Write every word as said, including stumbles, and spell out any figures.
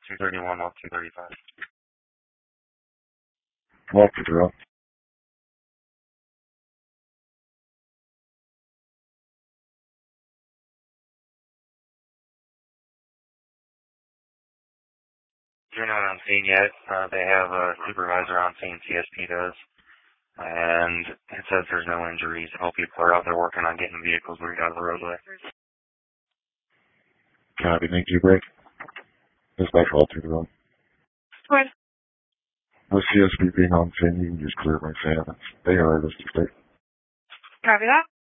two thirty-one, Walk two thirty-five. Walk to drill. You're not on scene yet. Uh, they have a supervisor on scene, C S P does. And it says there's no injuries. All people are out there working on getting vehicles moved out of the roadway. Copy, thank you, break. Dispatch all through the room. What? With C S P being on scene, you can just clear my fan. They are this state. Copy that.